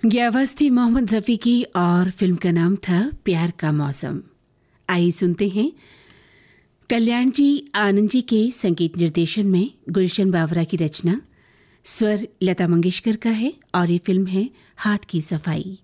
ये आवाज थी मोहम्मद रफ़ी की और फिल्म का नाम था प्यार का मौसम। आइए सुनते हैं कल्याण जी आनंद जी के संगीत निर्देशन में गुलशन बावरा की रचना, स्वर लता मंगेशकर का है और ये फिल्म है हाथ की सफाई।